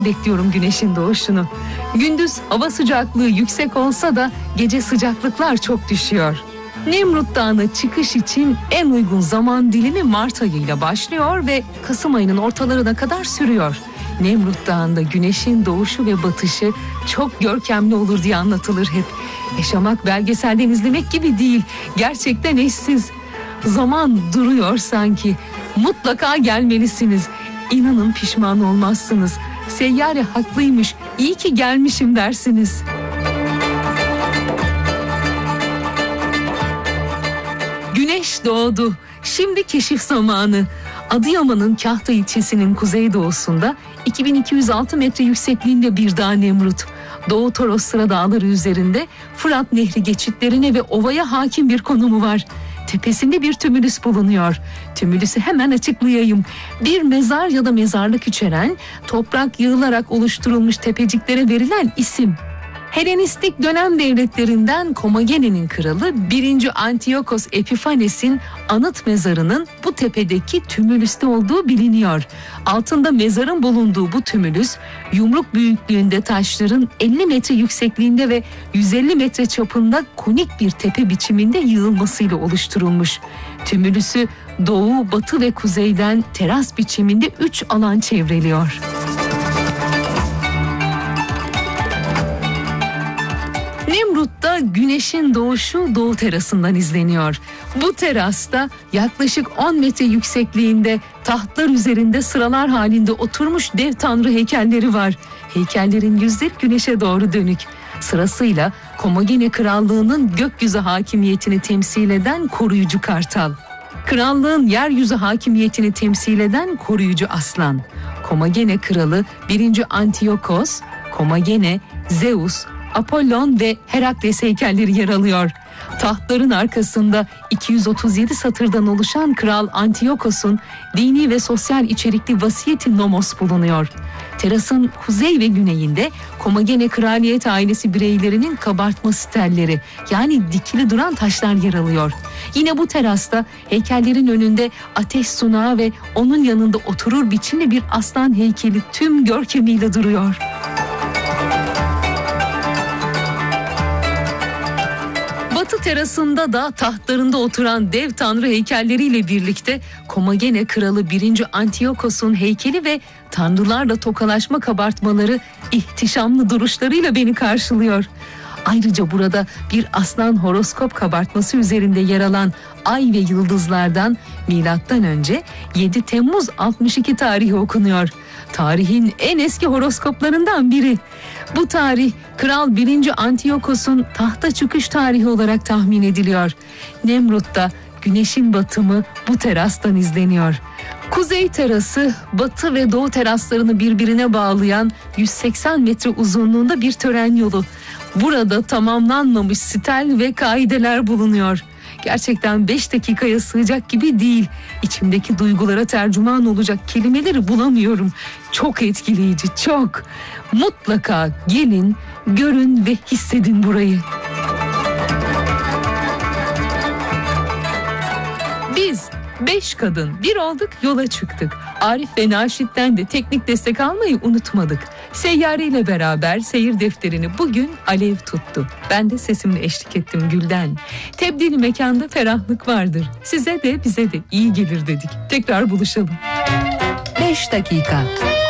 Bekliyorum güneşin doğuşunu. Gündüz hava sıcaklığı yüksek olsa da gece sıcaklıklar çok düşüyor. Nemrut Dağı'na çıkış için en uygun zaman dilimi Mart ayıyla başlıyor ve Kasım ayının ortalarına kadar sürüyor. Nemrut Dağı'nda güneşin doğuşu ve batışı çok görkemli olur diye anlatılır hep. Yaşamak belgeselden izlemek gibi değil, gerçekten eşsiz. Zaman duruyor sanki. Mutlaka gelmelisiniz. İnanın pişman olmazsınız. Seyyare haklıymış, iyi ki gelmişim dersiniz. Güneş doğdu. Şimdi keşif zamanı. Adıyaman'ın Kahta ilçesinin kuzeydoğusunda 2206 metre yüksekliğinde bir dağ Nemrut. Doğu Toroslara dağları üzerinde Fırat Nehri geçitlerine ve ovaya hakim bir konumu var. Tepesinde bir tümülüs bulunuyor. Tümülüsü hemen açıklayayım. Bir mezar ya da mezarlık içeren, toprak yığılarak oluşturulmuş tepeciklere verilen isim. Helenistik dönem devletlerinden Komagene'nin kralı 1. Antiyokos Epifanes'in anıt mezarının bu tepedeki tümülüste olduğu biliniyor. Altında mezarın bulunduğu bu tümülüs, yumruk büyüklüğünde taşların 50 metre yüksekliğinde ve 150 metre çapında konik bir tepe biçiminde yığılmasıyla oluşturulmuş. Tümülüsü doğu, batı ve kuzeyden teras biçiminde 3 alan çevreliyor. Nemrut'ta güneşin doğuşu doğu terasından izleniyor. Bu terasta yaklaşık 10 metre yüksekliğinde tahtlar üzerinde sıralar halinde oturmuş dev tanrı heykelleri var. Heykellerin yüzleri güneşe doğru dönük. Sırasıyla Komagene Krallığı'nın gökyüzü hakimiyetini temsil eden koruyucu kartal. Krallığın yeryüzü hakimiyetini temsil eden koruyucu aslan. Komagene Kralı 1. Antiyokos, Komagene, Zeus, Apollon ve Herakles heykelleri yer alıyor. Tahtların arkasında 237 satırdan oluşan Kral Antiyokos'un dini ve sosyal içerikli vasiyeti nomos bulunuyor. Terasın kuzey ve güneyinde Komagene kraliyet ailesi bireylerinin kabartma stelleri, yani dikili duran taşlar yer alıyor. Yine bu terasta heykellerin önünde ateş sunağı ve onun yanında oturur biçimde bir aslan heykeli tüm görkemiyle duruyor. Batı terasında da tahtlarında oturan dev tanrı heykelleriyle birlikte Komagene Kralı 1. Antiyokos'un heykeli ve tanrılarla tokalaşma kabartmaları ihtişamlı duruşlarıyla beni karşılıyor. Ayrıca burada bir aslan horoskop kabartması üzerinde yer alan ay ve yıldızlardan M.Ö. 7 Temmuz 62 tarihi okunuyor. Tarihin en eski horoskoplarından biri. Bu tarih Kral 1. Antiyokos'un tahta çıkış tarihi olarak tahmin ediliyor. Nemrut'ta güneşin batımı bu terastan izleniyor. Kuzey terası batı ve doğu teraslarını birbirine bağlayan 180 metre uzunluğunda bir tören yolu. Burada tamamlanmamış stel ve kaideler bulunuyor. Gerçekten 5 dakikaya sığacak gibi değil. İçimdeki duygulara tercüman olacak kelimeleri bulamıyorum. Çok etkileyici, çok. Mutlaka gelin, görün ve hissedin burayı. Biz 5 kadın bir olduk, yola çıktık. Arif ve Naşit'ten de teknik destek almayı unutmadık. Seyyare ile beraber seyir defterini bugün alev tuttu. Ben de sesimle eşlik ettim Gülden. Tebdili mekanda ferahlık vardır. Size de bize de iyi gelir dedik. Tekrar buluşalım. 5 dakika.